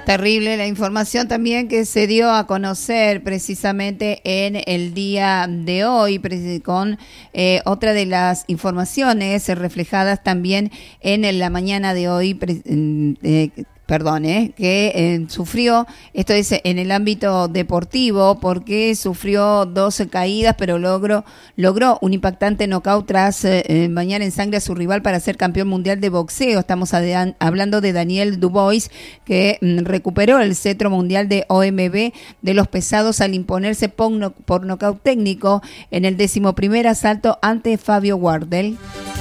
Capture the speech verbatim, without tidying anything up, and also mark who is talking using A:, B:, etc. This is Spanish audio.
A: Terrible la información también que se dio a conocer precisamente en el día de hoy, con eh, otra de las informaciones reflejadas también en la mañana de hoy, eh, Perdón, eh, que eh, sufrió, esto es en el ámbito deportivo, porque sufrió dos caídas, pero logró, logró un impactante knockout tras eh, bañar en sangre a su rival para ser campeón mundial de boxeo. Estamos a, hablando de Daniel Dubois, que mm, recuperó el cetro mundial de O M B de los pesados al imponerse por, no, por nocaut técnico en el decimoprimer asalto ante Fabio Wardell.